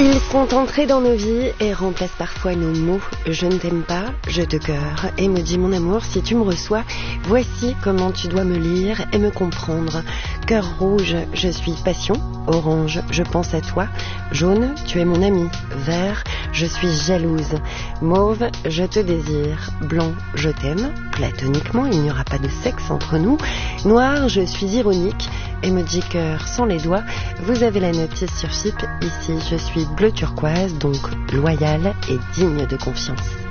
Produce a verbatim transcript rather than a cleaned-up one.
Ils sont entrés dans nos vies et remplacent parfois nos mots. Je ne t'aime pas, je te cœur. Et me dis mon amour, si tu me reçois, voici comment tu dois me lire et me comprendre. Cœur rouge, je suis passion. Orange, je pense à toi. Jaune, tu es mon ami. Vert, je suis jalouse. Mauve, je te désire. Blanc, je t'aime. Platoniquement, il n'y aura pas de sexe entre nous. Noir, je suis ironique. Et me dit cœur sans les doigts, vous avez la notice sur Chip. Ici, je suis bleu turquoise, donc loyale et digne de confiance.